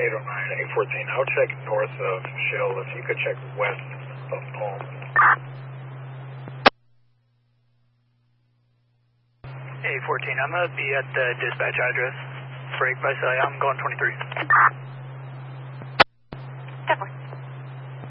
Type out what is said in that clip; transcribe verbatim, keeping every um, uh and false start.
eight oh nine, eight fourteen. I'll check north of Shell. If you could check west of Palm. eight fourteen, I'm going to be at the dispatch address. Break by Celia, I'm going twenty-three.